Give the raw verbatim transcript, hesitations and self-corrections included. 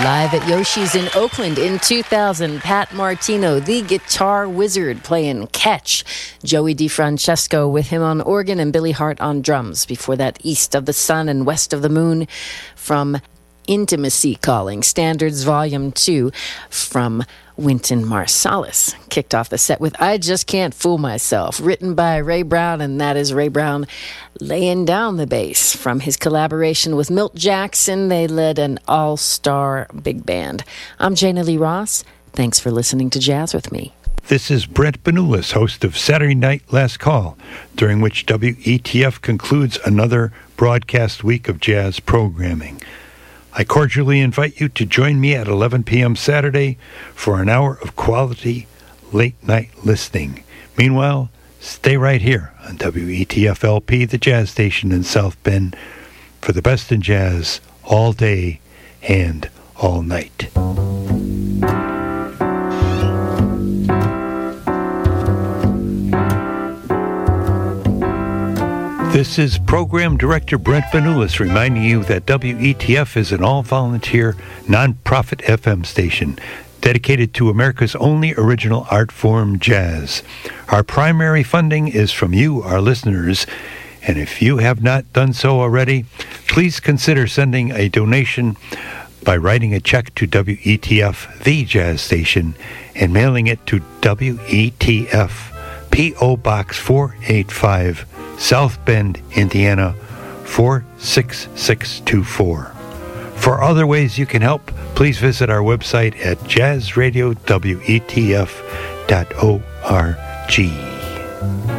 Live at Yoshi's in Oakland in two thousand, Pat Martino, the guitar wizard, playing Catch. Joey DeFrancesco with him on organ and Billy Hart on drums. Before that, East of the Sun and West of the Moon from Intimacy Calling, Standards Volume two from Wynton Marsalis. Kicked off the set with I Just Can't Fool Myself, written by Ray Brown, and that is Ray Brown laying down the bass. From his collaboration with Milt Jackson, they led an all-star big band. I'm Jana Lee Ross. Thanks for listening to Jazz with me. This is Brent Benulis, host of Saturday Night Last Call, during which W E T F concludes another broadcast week of jazz programming. I cordially invite you to join me at eleven p.m. Saturday for an hour of quality late-night listening. Meanwhile, stay right here on W E T F L P, the jazz station in South Bend, for the best in jazz all day and all night. This is Program Director Brent Benulis reminding you that W E T F is an all-volunteer, non-profit F M station dedicated to America's only original art form, jazz. Our primary funding is from you, our listeners, and if you have not done so already, please consider sending a donation by writing a check to W E T F, the jazz station, and mailing it to W E T F, P O Box four eighty-five, South Bend, Indiana, four six six two four. For other ways you can help, please visit our website at jazz radio w e t f dot org.